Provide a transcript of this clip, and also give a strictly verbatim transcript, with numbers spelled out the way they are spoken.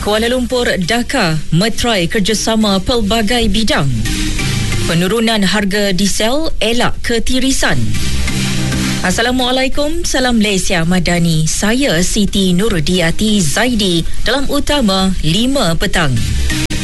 Kuala Lumpur, Dhaka metrai kerjasama pelbagai bidang. Penurunan harga diesel elak ketirisan. Assalamualaikum, salam Malaysia Madani. Saya Siti Nurdiati Zaidi dalam Utama lima petang.